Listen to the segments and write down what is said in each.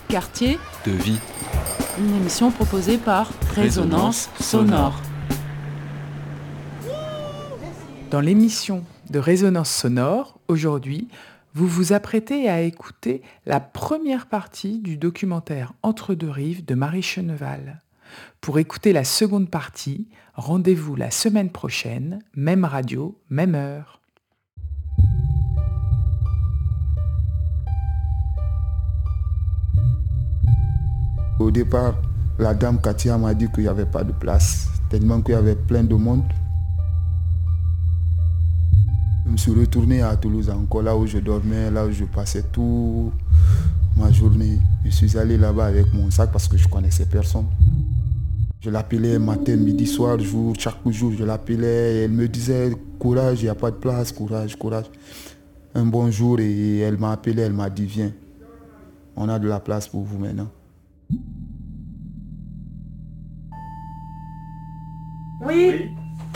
Quartier de vie. Une émission proposée par Résonance Sonore. Dans l'émission de Résonance Sonore, aujourd'hui, vous vous apprêtez à écouter la première partie du documentaire Entre deux rives de Marie Cheneval. Pour écouter la seconde partie, rendez-vous la semaine prochaine, même radio, même heure. Au départ, la dame Katia m'a dit qu'il n'y avait pas de place, tellement qu'il y avait plein de monde. Je me suis retourné à Toulouse, encore là où je dormais, là où je passais toute ma journée. Je suis allé là-bas avec mon sac parce que je connaissais personne. Je l'appelais matin, midi, soir, jour, chaque jour je l'appelais. Elle me disait courage, il n'y a pas de place, courage, courage. Un bon jour, et elle m'a appelé, elle m'a dit viens, on a de la place pour vous maintenant. Oui.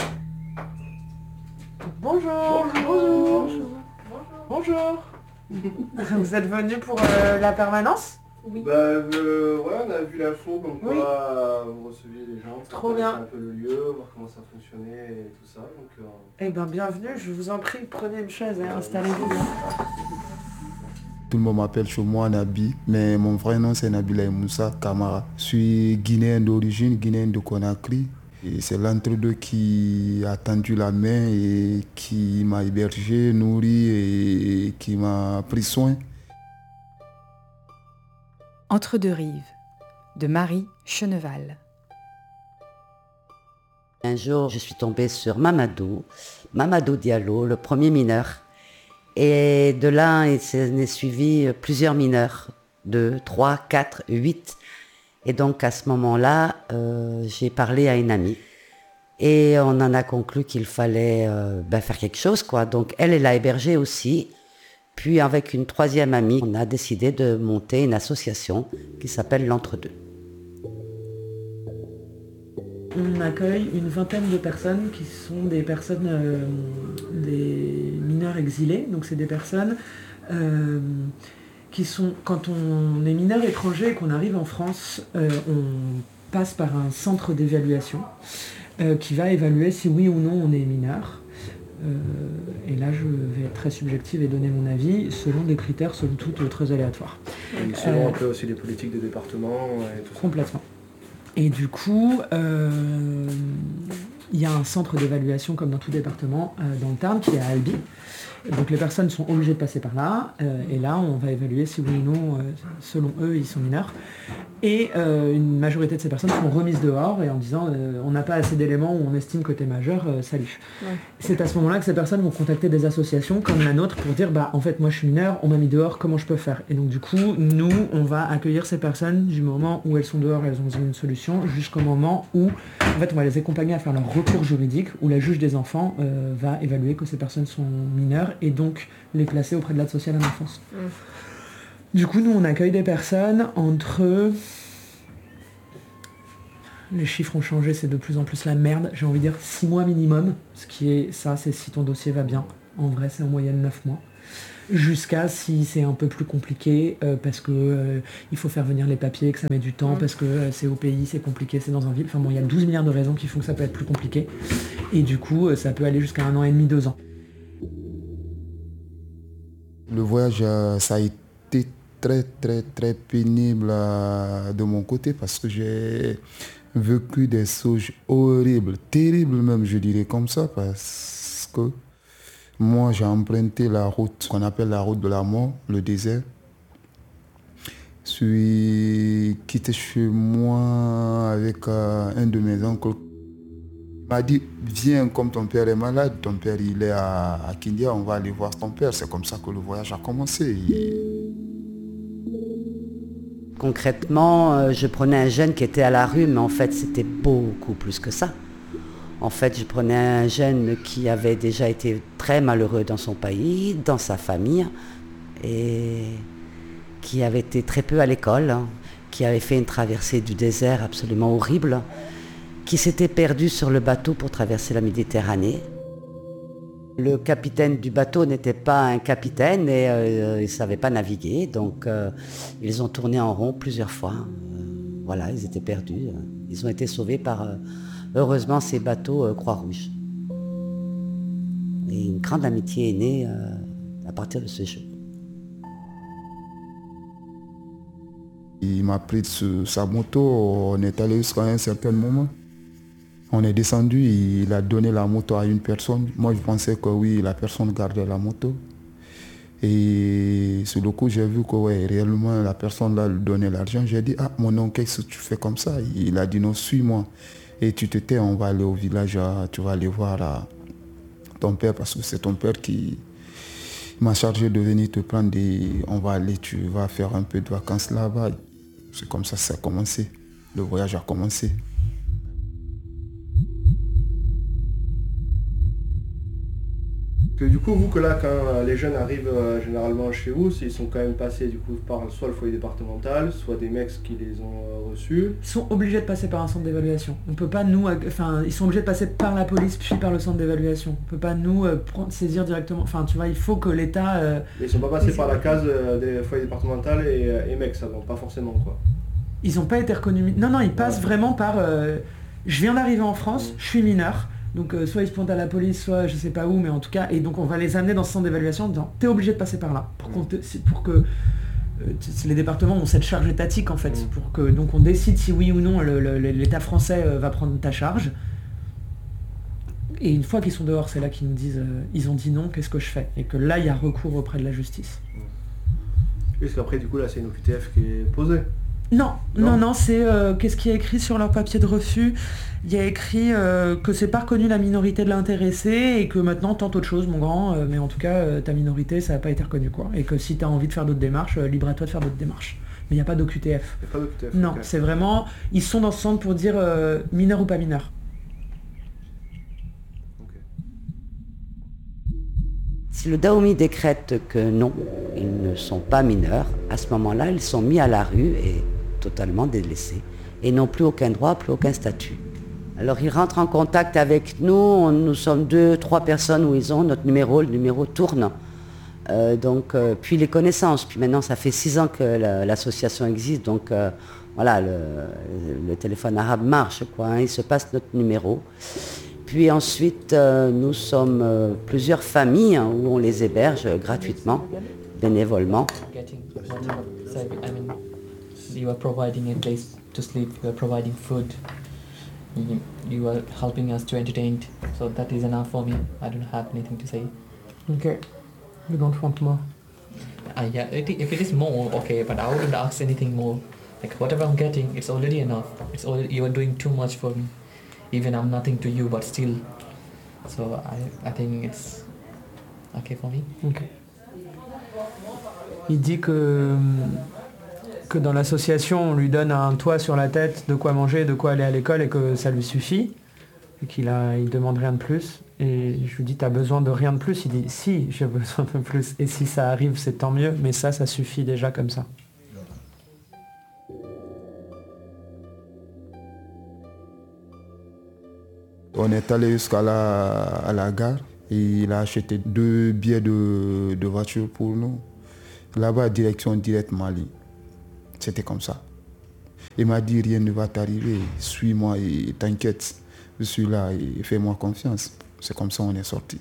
Bonjour. Bonjour. Vous êtes venu pour la permanence? Oui. Ouais, on a vu l'info comme quoi vous receviez les gens. Trop bien. Un peu le lieu, voir comment ça fonctionnait et tout ça. Donc, Eh bien, bienvenue, je vous en prie, prenez une chaise et installez-vous. Tout le monde m'appelle chez moi Nabi, mais mon vrai nom c'est Nabila Moussa Kamara. Je suis guinéen d'origine, guinéen de Conakry. Et c'est l'entre-deux qui a tendu la main et qui m'a hébergé, nourri et qui m'a pris soin. Entre deux rives, de Marie Cheneval. Un jour, je suis tombée sur Mamadou Diallo, le premier mineur. Et de là, il s'en est suivi plusieurs mineurs, 2, 3, 4, 8. Et donc à ce moment-là, j'ai parlé à une amie. Et on en a conclu qu'il fallait faire quelque chose, quoi. Donc elle a hébergé aussi. Puis avec une troisième amie, on a décidé de monter une association qui s'appelle l'Entre-deux. On accueille une vingtaine de personnes qui sont des personnes, des mineurs exilés. Donc c'est des personnes qui sont, quand on est mineur étranger et qu'on arrive en France, on passe par un centre d'évaluation qui va évaluer si oui ou non on est mineur. Et là, je vais être très subjective et donner mon avis selon des critères, somme toute, très aléatoires. et selon un peu aussi les politiques de département et tout ça. Complètement. Et du coup, il y a un centre d'évaluation, comme dans tout département, dans le Tarn, qui est à Albi. Donc les personnes sont obligées de passer par là, et là on va évaluer si oui ou non, selon eux, ils sont mineurs. Et une majorité de ces personnes sont remises dehors et en disant on n'a pas assez d'éléments où on estime que tu es majeur, salut. Ouais. C'est à ce moment-là que ces personnes vont contacter des associations comme la nôtre pour dire en fait moi je suis mineur, on m'a mis dehors, comment je peux faire? Et donc du coup, nous on va accueillir ces personnes du moment où elles sont dehors, elles ont besoin d'une solution, jusqu'au moment où en fait on va les accompagner à faire leur recours juridique, où la juge des enfants va évaluer que ces personnes sont mineures et donc les placer auprès de l'aide sociale à l'enfance. Du coup, nous, on accueille des personnes entre... Les chiffres ont changé, c'est de plus en plus la merde. J'ai envie de dire 6 mois minimum, ce qui est ça, c'est si ton dossier va bien. En vrai, c'est en moyenne 9 mois. Jusqu'à si c'est un peu plus compliqué, parce que il faut faire venir les papiers, que ça met du temps, parce que c'est au pays, c'est compliqué, c'est dans un ville. Enfin bon, il y a 12 milliards de raisons qui font que ça peut être plus compliqué. Et du coup, ça peut aller jusqu'à 1 an et demi, 2 ans. Le voyage, ça a été très pénible de mon côté parce que j'ai vécu des choses horribles, terribles même, je dirais comme ça, parce que moi j'ai emprunté la route qu'on appelle la route de la mort, le désert. Je suis quitté chez moi avec un de mes oncles. Il m'a dit, viens, comme ton père est malade, ton père il est à Kindia, on va aller voir ton père. C'est comme ça que le voyage a commencé. Concrètement, je prenais un jeune qui était à la rue, mais en fait c'était beaucoup plus que ça. En fait, je prenais un jeune qui avait déjà été très malheureux dans son pays, dans sa famille, et qui avait été très peu à l'école, qui avait fait une traversée du désert absolument horrible, qui s'était perdu sur le bateau pour traverser la Méditerranée. Le capitaine du bateau n'était pas un capitaine et il ne savait pas naviguer, donc ils ont tourné en rond plusieurs fois. Voilà, ils étaient perdus. Ils ont été sauvés par, heureusement, ces bateaux Croix-Rouge. Et une grande amitié est née à partir de ce jour. Il m'a pris sur sa moto, on est allé jusqu'à un certain moment. On est descendu, il a donné la moto à une personne. Moi, je pensais que oui, la personne gardait la moto. Et sur le coup, j'ai vu que ouais, réellement, la personne là lui donnait l'argent. J'ai dit, ah, mon oncle, qu'est-ce que tu fais comme ça? Il a dit, non, suis-moi. Et tu te tais, on va aller au village, tu vas aller voir ton père, parce que c'est ton père qui m'a chargé de venir te prendre. On va aller, tu vas faire un peu de vacances là-bas. C'est comme ça que ça a commencé. Le voyage a commencé. Du coup, vous, que là, quand les jeunes arrivent généralement chez vous, ils sont quand même passés du coup par soit le foyer départemental, soit des mecs qui les ont reçus. Ils sont obligés de passer par un centre d'évaluation. On peut pas nous, ils sont obligés de passer par la police puis par le centre d'évaluation. On peut pas nous saisir directement. Enfin, tu vois, il faut que l'État. Mais ils sont pas passés par la case des foyers départementaux et mecs, ça va pas forcément quoi. Ils n'ont pas été reconnus. Non, ils passent vraiment par. Je viens d'arriver en France, je suis mineur. Donc soit ils se pointent à la police, soit je sais pas où, mais en tout cas, et donc on va les amener dans ce centre d'évaluation en disant t'es obligé de passer par là pour que les départements ont cette charge étatique en fait, pour que donc on décide si oui ou non l'État français va prendre ta charge. Et une fois qu'ils sont dehors, c'est là qu'ils nous disent ils ont dit non, qu'est-ce que je fais? Et que là il y a recours auprès de la justice. Parce qu'après du coup là c'est une OQTF qui est posée. Non, c'est qu'est-ce qui est écrit sur leur papier de refus? Il y a écrit que c'est pas reconnu la minorité de l'intéressé et que maintenant tente autre chose mon grand, mais en tout cas ta minorité ça n'a pas été reconnu quoi. Et que si tu as envie de faire d'autres démarches, libre à toi de faire d'autres démarches. Mais il n'y a pas d'OQTF. Il n'y a pas d'OQTF. Non, okay. C'est vraiment, ils sont dans ce centre pour dire mineur ou pas mineur. Si le Dahomey décrète que non, ils ne sont pas mineurs, à ce moment-là, ils sont mis à la rue et totalement délaissés et n'ont plus aucun droit, plus aucun statut. Alors ils rentrent en contact avec nous, nous sommes 2-3 personnes où ils ont notre numéro, le numéro tourne. Puis les connaissances, puis maintenant ça fait 6 ans que l'association existe, donc voilà, le téléphone arabe marche, quoi, hein, il se passe notre numéro. Puis ensuite, nous sommes plusieurs familles hein, où on les héberge gratuitement, bénévolement. You are providing a place to sleep, you are providing food, you are helping us to entertain, so that is enough for me. I don't have anything to say. Okay, you don't want more? Yeah, if it is more, okay, but I wouldn't ask anything more. Like whatever I'm getting, it's already enough. You are doing too much for me. Even I'm nothing to you, but still. So I think it's okay for me. Okay. Il dit que dans l'association, on lui donne un toit sur la tête, de quoi manger, de quoi aller à l'école et que ça lui suffit. Et il demande rien de plus. Et je lui dis, t'as besoin de rien de plus? Il dit, si, j'ai besoin de plus. Et si ça arrive, c'est tant mieux, mais ça suffit déjà comme ça. On est allé jusqu'à la gare et il a acheté 2 billets de voiture pour nous. Là-bas, direction direct Mali. C'était comme ça. Il m'a dit, rien ne va t'arriver, suis-moi et t'inquiète. Je suis là et fais-moi confiance. C'est comme ça qu'on est sorti.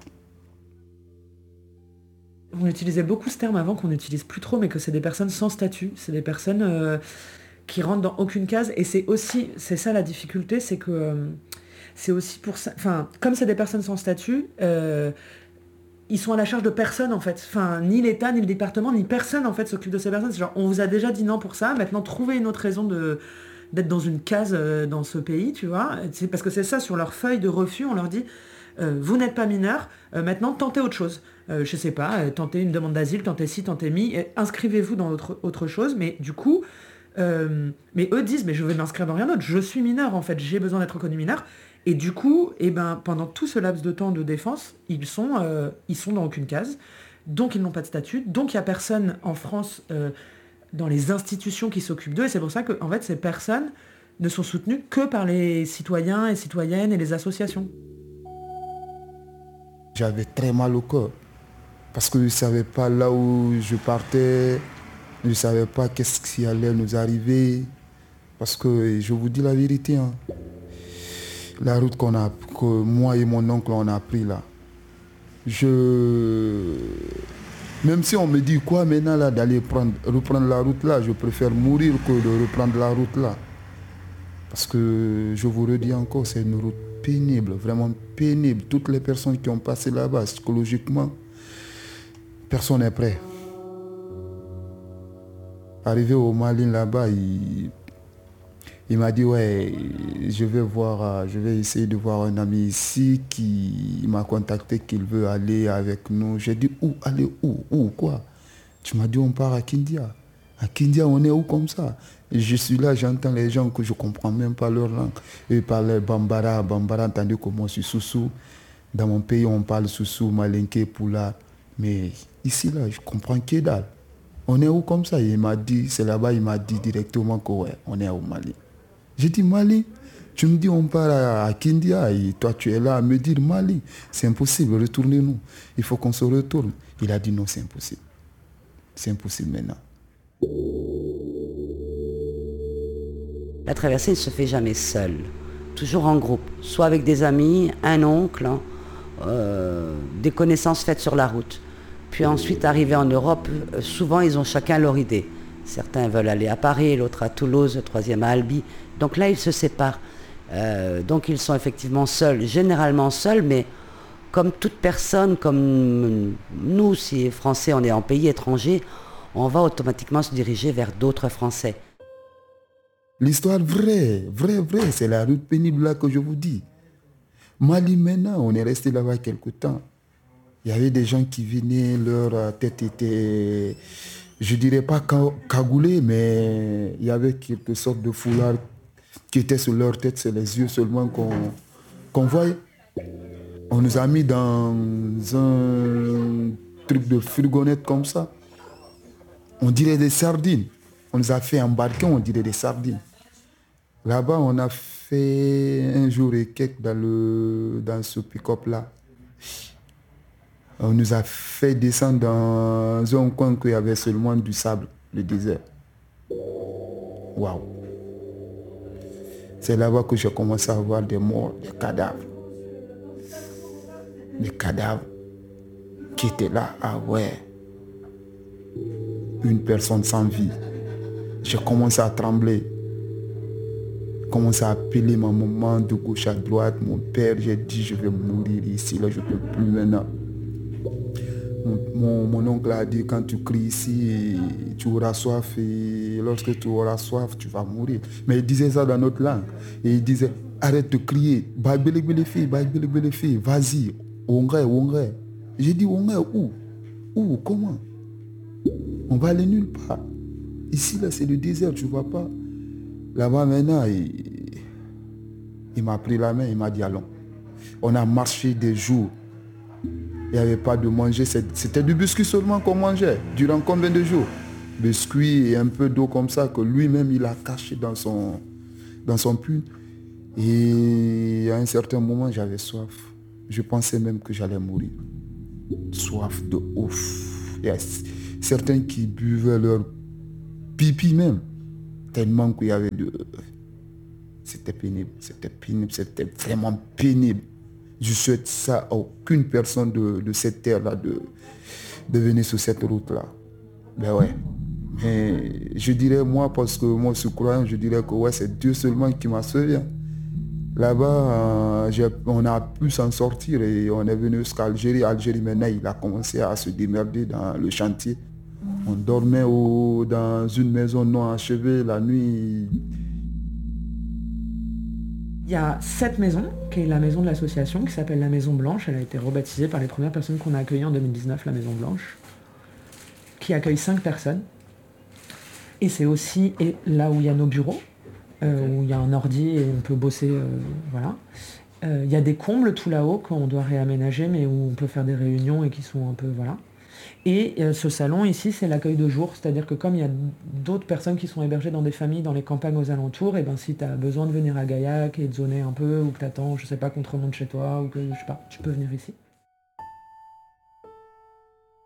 On utilisait beaucoup ce terme avant qu'on n'utilise plus trop, mais que c'est des personnes sans statut. C'est des personnes qui rentrent dans aucune case. Et c'est ça la difficulté, c'est que c'est aussi pour ça... Enfin, comme c'est des personnes sans statut, ils sont à la charge de personne en fait. Enfin, ni l'État, ni le département, ni personne en fait s'occupe de ces personnes. C'est genre, on vous a déjà dit non pour ça, maintenant trouvez une autre raison d'être dans une case dans ce pays, tu vois. C'est parce que c'est ça, sur leur feuille de refus, on leur dit vous n'êtes pas mineur, maintenant tentez autre chose. Je sais pas, tentez une demande d'asile, tentez ci, tentez mi, inscrivez-vous dans autre chose, mais du coup, mais eux disent, mais je vais m'inscrire dans rien d'autre, je suis mineur en fait, j'ai besoin d'être reconnu mineur. Et du coup, pendant tout ce laps de temps de défense, ils sont dans aucune case, donc ils n'ont pas de statut, donc il n'y a personne en France dans les institutions qui s'occupent d'eux, et c'est pour ça que en fait, ces personnes ne sont soutenues que par les citoyens et citoyennes et les associations. J'avais très mal au cœur. Parce que je ne savais pas là où je partais. Je ne savais pas qu'est-ce qui allait nous arriver. Parce que je vous dis la vérité, hein, la route que moi et mon oncle on a pris là. Même si on me dit quoi maintenant là d'aller reprendre la route là, je préfère mourir que de reprendre la route là. Parce que je vous redis encore, c'est une route pénible, vraiment pénible. Toutes les personnes qui ont passé là-bas, psychologiquement, personne n'est prêt. Arrivé au Mali là-bas, il m'a dit ouais, je vais essayer de voir un ami ici qui m'a contacté qu'il veut aller avec nous. J'ai dit où, aller où, quoi? Tu m'as dit on part à Kindia. À Kindia, on est où comme ça? Et je suis là, j'entends les gens que je ne comprends même pas leur langue. Ils parlaient Bambara, tandis que moi je suis Soussou. Dans mon pays, on parle Soussou, Malinké, Poula. Mais ici, là, je comprends que dalle. On est où comme ça? Il m'a dit, c'est là-bas, il m'a dit directement que ouais, on est au Mali. J'ai dit Mali, tu me dis on part à Kindia et toi tu es là à me dire Mali. C'est impossible, retournez-nous. Il faut qu'on se retourne. Il a dit non, c'est impossible. C'est impossible maintenant. La traversée ne se fait jamais seule, toujours en groupe, soit avec des amis, un oncle, des connaissances faites sur la route. Puis ensuite, arrivés en Europe, souvent ils ont chacun leur idée. Certains veulent aller à Paris, l'autre à Toulouse, le troisième à Albi. Donc là, ils se séparent. Donc ils sont effectivement seuls, généralement seuls, mais comme toute personne, comme nous, si Français, on est en pays étranger, on va automatiquement se diriger vers d'autres Français. L'histoire vraie, c'est la route pénible là que je vous dis. Mali maintenant, on est resté là-bas quelque temps. Il y avait des gens qui venaient, leur tête était, je dirais pas cagoulée, mais il y avait quelque sorte de foulard qui était sur leur tête, c'est les yeux seulement qu'on voyait. On nous a mis dans un truc de fourgonnette comme ça. On dirait des sardines. On nous a fait embarquer, on dirait des sardines. Là-bas, on a fait un jour et quelques dans ce pick-up là. On nous a fait descendre dans un coin où il y avait seulement du sable, le désert. Waouh! C'est là-bas que j'ai commencé à voir des morts, des cadavres. Des cadavres qui étaient là. Ah ouais! Une personne sans vie. J'ai commencé à trembler. J'ai commencé à appeler ma maman de gauche à droite, mon père. J'ai dit, je vais mourir ici, là, je ne peux plus maintenant. Mon oncle a dit, quand tu cries ici, tu auras soif et lorsque tu auras soif, tu vas mourir. Mais il disait ça dans notre langue. Et il disait, arrête de crier, fille, vas-y, Ongre. J'ai dit, Ongre, où, comment? On va aller nulle part. Ici, là, c'est le désert, tu ne vois pas. Là-bas, maintenant, il m'a pris la main, il m'a dit, allons. On a marché des jours. Il n'y avait pas de manger. C'était du biscuit seulement qu'on mangeait. Durant combien de jours? Biscuit et un peu d'eau comme ça que lui-même, il a caché dans son pull. Et à un certain moment, j'avais soif. Je pensais même que j'allais mourir. Soif de ouf. Il y a certains qui buvaient leur pipi même. Tellement qu'il y avait C'était pénible, c'était vraiment pénible. Je souhaite ça à aucune personne de cette terre-là de venir sur cette route-là. Ben ouais. Mais je dirais moi, parce que moi je suis croyant, je dirais que ouais, c'est Dieu seulement qui m'a sauvé. Là-bas, on a pu s'en sortir et on est venu jusqu'à Algérie. Algérie maintenant, il a commencé à se démerder dans le chantier. On dormait dans une maison non achevée la nuit. Il y a cette maison, qui est la maison de l'association, qui s'appelle la Maison Blanche. Elle a été rebaptisée par les premières personnes qu'on a accueillies en 2019, la Maison Blanche, qui accueille 5 personnes. Et c'est aussi là où il y a nos bureaux, où il y a un ordi et on peut bosser, voilà. Il y a des combles tout là-haut qu'on doit réaménager, mais où on peut faire des réunions et qui sont un peu, voilà. Et ce salon ici, c'est l'accueil de jour, c'est-à-dire que comme il y a d'autres personnes qui sont hébergées dans des familles dans les campagnes aux alentours, et ben si tu as besoin de venir à Gaillac et de zoner un peu, ou que tu attends, je sais pas, qu'on te remonte chez toi, ou que je sais pas, tu peux venir ici.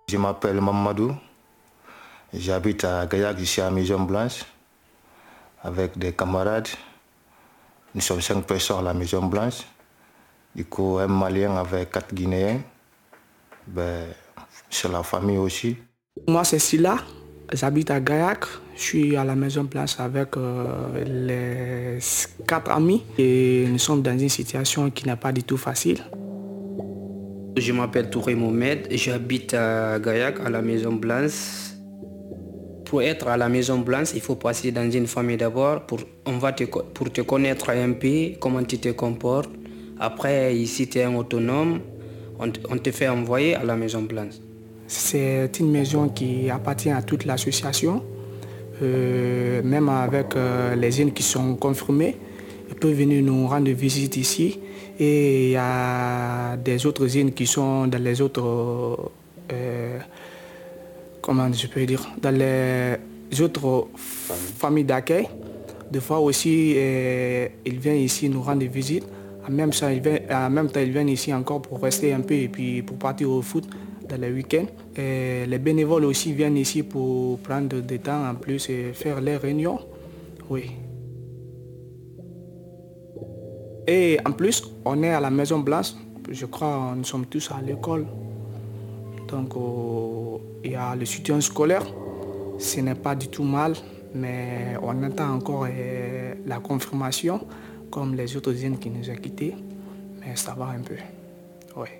Je m'appelle Mamadou, j'habite à Gaillac, ici à Maison Blanche, avec des camarades. Nous sommes 5 personnes à la Maison Blanche. Du coup, un Malien avec 4 Guinéens. C'est la famille aussi. Moi, c'est Silla. J'habite à Gaillac. Je suis à la Maison Blanche avec les 4 amis. Et nous sommes dans une situation qui n'est pas du tout facile. Je m'appelle Touré Mohamed, j'habite à Gaillac, à la Maison Blanche. Pour être à la Maison Blanche, il faut passer dans une famille d'abord pour te connaître un peu, comment tu te comportes. Après, ici, tu es un autonome, on te fait envoyer à la Maison Blanche. C'est une maison qui appartient à toute l'association, même avec les jeunes qui sont confirmés. Ils peuvent venir nous rendre visite ici. Et il y a des autres jeunes qui sont dans les autres, comment je peux dire, dans les autres familles d'accueil. Des fois aussi, ils viennent ici nous rendre visite. En même temps, ils viennent ici encore pour rester un peu et puis pour partir au foot dans les week-ends. Et les bénévoles aussi viennent ici pour prendre du temps en plus et faire les réunions. Oui. Et en plus, on est à la Maison Blanche. Je crois que nous sommes tous à l'école. Donc, il y a le soutien scolaire. Ce n'est pas du tout mal, mais on attend encore la confirmation, comme les autres jeunes qui nous ont quittés. Mais ça va un peu. Oui.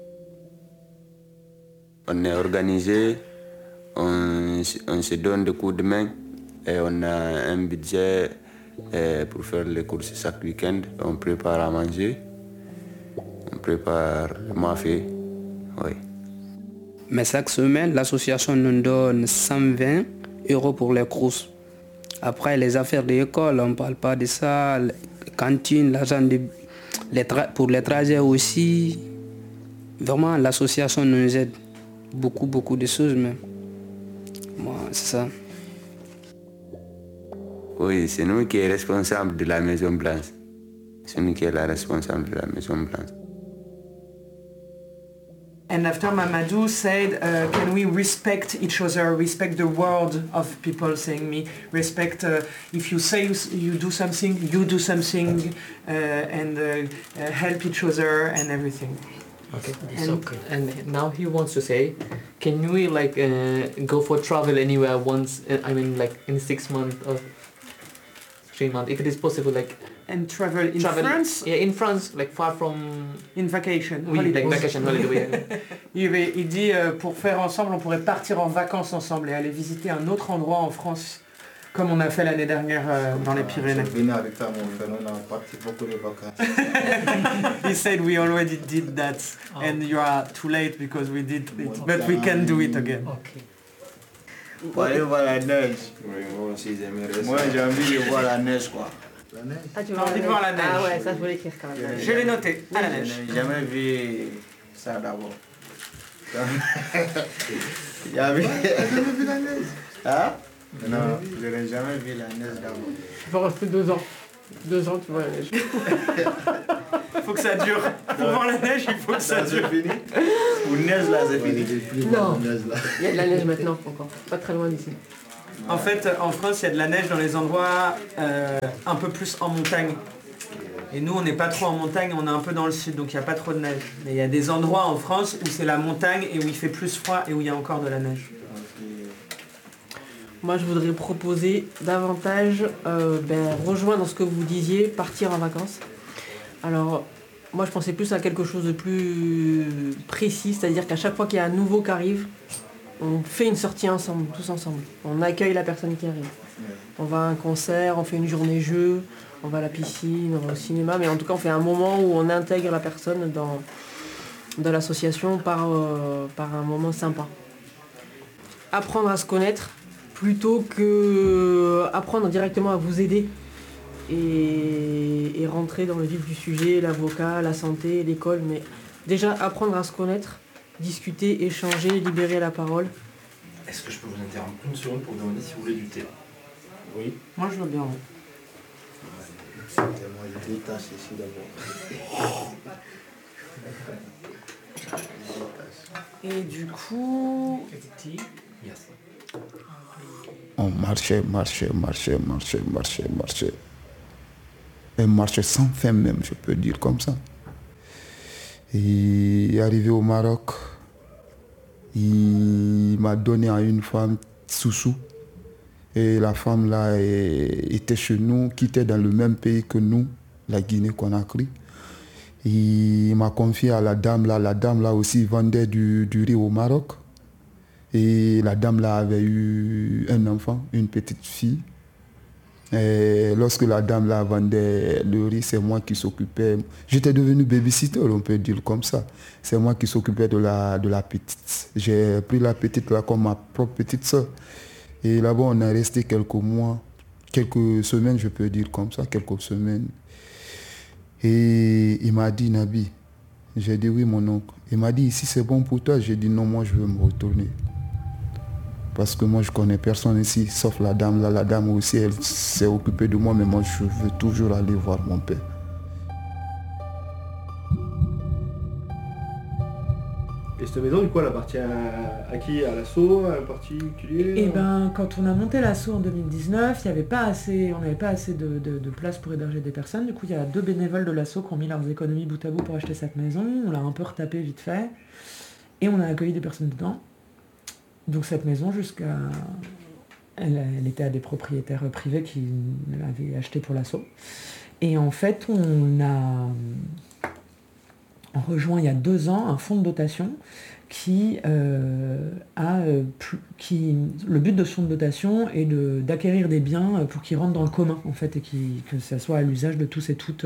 On est organisé, on se donne des coups de main et on a un budget pour faire les courses chaque week-end. On prépare à manger, on prépare le mafé. Oui. Mais chaque semaine, l'association nous donne 120 € pour les courses. Après, les affaires de l'école, on ne parle pas de ça. Les cantines, l'argent pour les trajets aussi. Vraiment, l'association nous aide. Beaucoup de choses même. Moi, c'est ça. Oui, c'est nous qui sommes responsables de la Maison Blanche. C'est nous qui sommes la responsable de la Maison Blanche. And after Mamadou said, can we respect each other, respect the word of people saying me, respect if you say you do something, you do something, and help each other and everything. Okay, and now he wants to say, can we like go for travel anywhere once, I mean like in 6 months or 3 months, if it is possible, like. And travel in France? Yeah, in France, like far from... In vacation. Oui, holidays. like vacation holiday. Il dit, pour faire ensemble, on pourrait partir en vacances ensemble et aller visiter un autre endroit en France, comme on a fait l'année dernière dans les Pyrénées. Venez avec ta mon on a parti beaucoup de vacances. He said we already did that, and you are too late because we did it, but we can do it again. Okay. Pour aller voir la neige. Oui, moi aussi j'aimerais ça. Moi j'ai envie de voir la neige quoi. La neige. Ah, tu as envie de voir la neige? Ah ouais, ça je voulais écrire quand même. Je l'ai noté, à la neige. Je n'ai jamais vu ça d'abord. Jamais vu la neige? Hein? Non, je n'ai jamais vu la neige d'abord. Il faut rester 2 ans. 2 ans tu vois la neige. Il faut que ça dure. Pour voir la neige, il faut que ça dure. C'est fini? Pour neige là, c'est fini. Non, il y a de la neige maintenant encore, pas très loin d'ici. En fait, en France, il y a de la neige dans les endroits un peu plus en montagne. Et nous, on n'est pas trop en montagne, on est un peu dans le sud, donc il n'y a pas trop de neige. Mais il y a des endroits en France où c'est la montagne et où il fait plus froid et où il y a encore de la neige. Moi, je voudrais proposer davantage rejoindre ce que vous disiez, partir en vacances. Alors, moi, je pensais plus à quelque chose de plus précis, c'est-à-dire qu'à chaque fois qu'il y a un nouveau qui arrive, on fait une sortie ensemble, tous ensemble. On accueille la personne qui arrive. On va à un concert, on fait une journée jeu, on va à la piscine, on va au cinéma, mais en tout cas, on fait un moment où on intègre la personne dans l'association par un moment sympa. Apprendre à se connaître plutôt que apprendre directement à vous aider et rentrer dans le vif du sujet, l'avocat, la santé, l'école, mais déjà apprendre à se connaître, discuter, échanger, libérer la parole. Est-ce que je peux vous interrompre une seconde pour vous demander si vous voulez du thé? Oui. Moi je veux bien. Moi je détache ici d'abord. Et du coup... On marchait. Et marchait sans fin même, je peux dire comme ça. Et arrivé au Maroc, il m'a donné à une femme Soussou. Et la femme là était chez nous, qui était dans le même pays que nous, la Guinée-Conakry. Il m'a confié à la dame là aussi vendait du riz au Maroc. Et la dame là avait eu un enfant, une petite fille. Et lorsque la dame là vendait le riz, c'est moi qui s'occupais. J'étais devenu babysitter, on peut dire comme ça. C'est moi qui s'occupais de la petite. J'ai pris la petite là comme ma propre petite soeur. Et là-bas, on est resté quelques mois, quelques semaines, je peux dire comme ça, quelques semaines. Et il m'a dit, Nabi, j'ai dit oui, mon oncle. Il m'a dit, ici c'est bon pour toi. J'ai dit non, moi je veux me retourner. Parce que moi je connais personne ici, sauf la dame là. La dame aussi, elle s'est occupée de moi, mais moi je veux toujours aller voir mon père. Et cette maison, du coup, elle appartient à qui? À l'assaut, à un particulier? Et ben, quand on a monté l'assaut en 2019, on n'avait pas assez de place pour héberger des personnes. Du coup, il y a 2 bénévoles de l'assaut qui ont mis leurs économies bout à bout pour acheter cette maison. On l'a un peu retapé vite fait. Et on a accueilli des personnes dedans. Donc cette maison, elle était à des propriétaires privés qui l'avaient achetée pour l'assaut. Et en fait, on a rejoint il y a 2 ans un fonds de dotation le but de ce fonds de dotation est d'acquérir des biens pour qu'ils rentrent dans le commun en fait et que ça soit à l'usage de tous et toutes.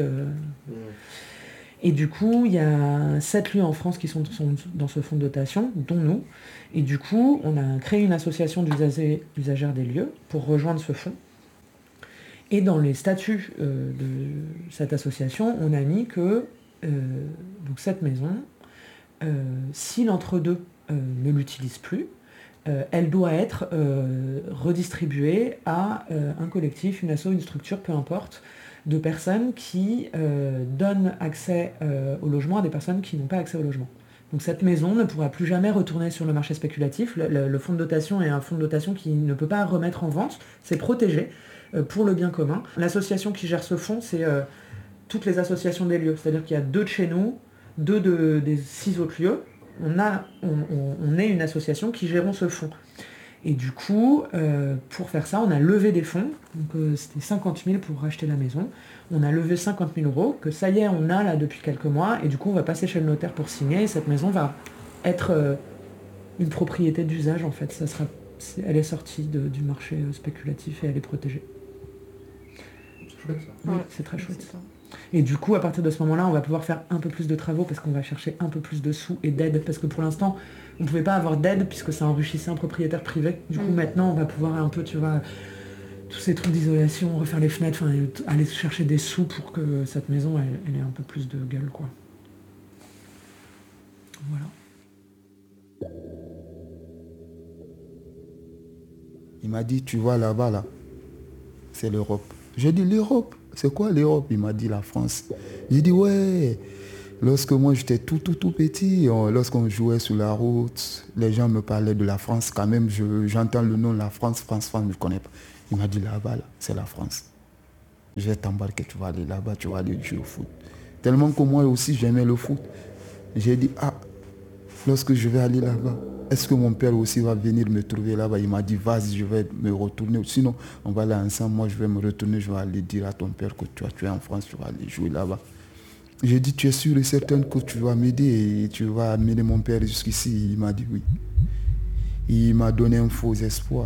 Et du coup, il y a 7 lieux en France qui sont dans ce fonds de dotation, dont nous. Et du coup, on a créé une association d'usagères des lieux pour rejoindre ce fonds. Et dans les statuts de cette association, on a mis que donc cette maison, si l'entre-deux ne l'utilise plus, elle doit être redistribuée à un collectif, une asso, une structure, peu importe, de personnes qui donnent accès au logement à des personnes qui n'ont pas accès au logement. Donc cette maison ne pourra plus jamais retourner sur le marché spéculatif. Le fonds de dotation est un fonds de dotation qui ne peut pas remettre en vente, c'est protégé pour le bien commun. L'association qui gère ce fonds, c'est toutes les associations des lieux, c'est-à-dire qu'il y a 2 de chez nous, 2 des 6 autres lieux. On est une association qui gérons ce fonds. Et du coup, pour faire ça, on a levé des fonds. Donc c'était 50 000 pour racheter la maison. On a levé 50 000 euros, que ça y est, on a là depuis quelques mois. Et du coup, on va passer chez le notaire pour signer. Et cette maison va être une propriété d'usage, en fait. Elle est sortie du marché spéculatif et elle est protégée. C'est chouette ça. Oui, c'est très chouette. Et du coup, à partir de ce moment-là, on va pouvoir faire un peu plus de travaux parce qu'on va chercher un peu plus de sous et d'aide. Parce que pour l'instant, on ne pouvait pas avoir d'aide puisque ça enrichissait un propriétaire privé. Du coup, maintenant, on va pouvoir un peu, tu vois, tous ces trucs d'isolation, refaire les fenêtres, aller chercher des sous pour que cette maison, elle ait un peu plus de gueule, quoi. Voilà. Il m'a dit, tu vois là-bas, là, c'est l'Europe. J'ai dit, l'Europe? C'est quoi l'Europe? Il m'a dit la France. J'ai dit ouais. Lorsque moi j'étais tout petit, lorsqu'on jouait sur la route, les gens me parlaient de la France. Quand même, j'entends le nom la France, je ne connais pas. Il m'a dit là-bas, là, c'est la France. Je vais t'embarquer, tu vas aller là-bas, tu vas aller jouer au foot. Tellement que moi aussi j'aimais le foot. J'ai dit lorsque je vais aller là-bas, est-ce que mon père aussi va venir me trouver là-bas? Il m'a dit, vas-y, je vais me retourner. Sinon, on va aller ensemble. Moi, je vais me retourner. Je vais aller dire à ton père que tu es en France. Tu vas aller jouer là-bas. J'ai dit, tu es sûr et certain que tu vas m'aider et tu vas amener mon père jusqu'ici? Il m'a dit oui. Il m'a donné un faux espoir.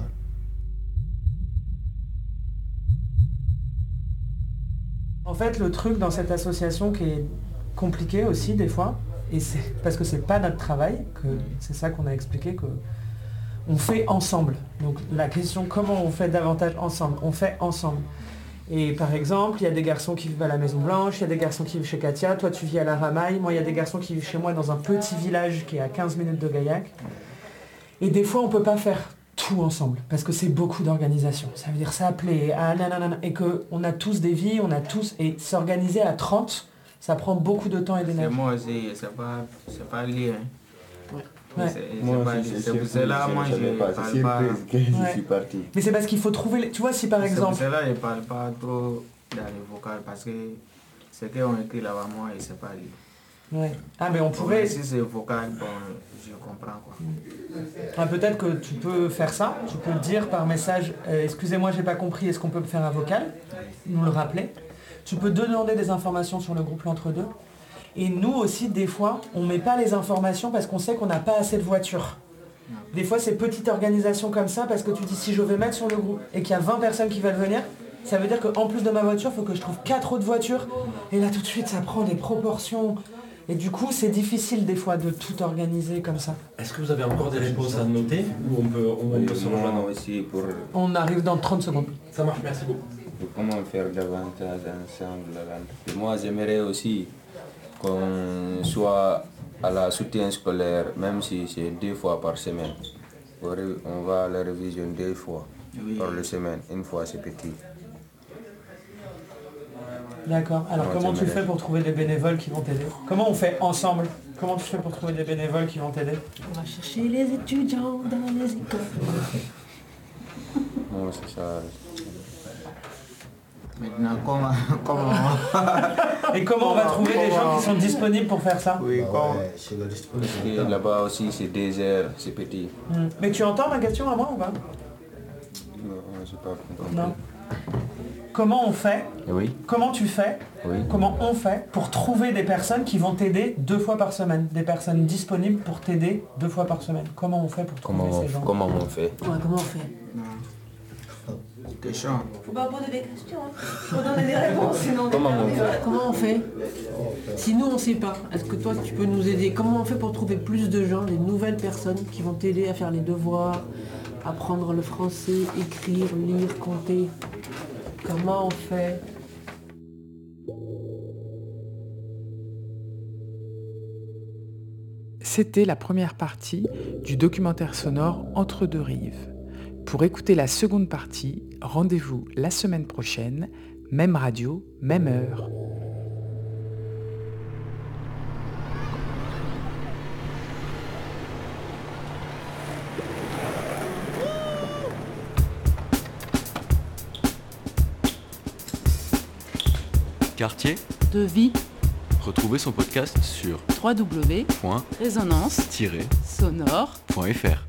En fait, le truc dans cette association qui est compliqué aussi des fois, et c'est parce que c'est pas notre travail, que c'est ça qu'on a expliqué, que on fait ensemble. Donc la question, comment on fait davantage ensemble? On fait ensemble. Et par exemple, il y a des garçons qui vivent à la Maison Blanche, il y a des garçons qui vivent chez Katia, toi tu vis à la Ramaille, moi il y a des garçons qui vivent chez moi dans un petit village qui est à 15 minutes de Gaillac. Et des fois on peut pas faire tout ensemble, parce que c'est beaucoup d'organisation. Ça veut dire s'appeler, et qu'on a tous des vies, et s'organiser à 30, ça prend beaucoup de temps et d'énergie. C'est moi aussi, c'est pas lié. Hein. Ouais. Ouais. C'est pour cela, moi, je ne parle pas. Je suis parti. Mais c'est parce qu'il faut trouver... Tu vois, si par exemple... C'est pour cela que je ne parle pas trop dans les vocales, parce que ce qu'on écrit là-bas, moi, je ne sais pas lire. Ouais. Ah, mais on pourrait... Si c'est vocal, bon, je comprends, quoi. Ah, peut-être que tu peux faire ça, tu peux dire par message excusez-moi, j'ai pas compris, est-ce qu'on peut me faire un vocal, nous le rappeler. Tu peux demander des informations sur le groupe l'entre-deux. Et nous aussi, des fois, on met pas les informations parce qu'on sait qu'on n'a pas assez de voitures. Des fois, c'est petite organisation comme ça parce que tu dis si je vais mettre sur le groupe et qu'il y a 20 personnes qui veulent venir, ça veut dire qu'en plus de ma voiture, il faut que je trouve 4 autres voitures. Et là, tout de suite, ça prend des proportions. Et du coup, c'est difficile des fois de tout organiser comme ça. Est-ce que vous avez encore des réponses à noter ou on peut se rejoindre aussi pour... On arrive dans 30 secondes. Ça marche, merci beaucoup. Comment faire davantage ensemble? Moi, j'aimerais aussi qu'on soit à la soutien scolaire, même si c'est 2 fois par semaine. On va à la révision 2 fois par semaine. Une fois, c'est petit. D'accord. Alors comment tu fais pour trouver des bénévoles qui vont t'aider? Comment on fait ensemble? Comment tu fais pour trouver des bénévoles qui vont t'aider? On va chercher les étudiants dans les écoles. Non, c'est ça. Maintenant, comment Et comment on va trouver des gens qui sont disponibles pour faire ça? Oui, là-bas aussi, c'est 2 heures, c'est petit. Mais tu entends ma question à moi ou pas? Non, je n'ai pas compris. Non. Comment on fait? Oui. Comment tu fais? Oui. Comment on fait pour trouver des personnes qui vont t'aider 2 fois par semaine? Des personnes disponibles pour t'aider 2 fois par semaine. Comment on fait pour trouver ces gens? Comment on fait? Ouais, comment on fait? Question. Faut pas poser des questions. Faut donner des réponses, sinon Comment on fait? Si nous on sait pas, est-ce que toi tu peux nous aider? Comment on fait pour trouver plus de gens, des nouvelles personnes qui vont t'aider à faire les devoirs, apprendre le français, écrire, lire, compter? Comment on fait? C'était la première partie du documentaire sonore Entre deux rives. Pour écouter la seconde partie, rendez-vous la semaine prochaine, même radio, même heure. Quartier de vie. Retrouvez son podcast sur www.résonance-sonore.fr.